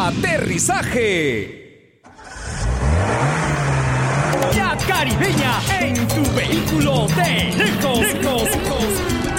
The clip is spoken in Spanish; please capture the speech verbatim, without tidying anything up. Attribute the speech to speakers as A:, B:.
A: Aterrizaje. Ya Caribeña en tu vehículo de lejos. lejos, lejos.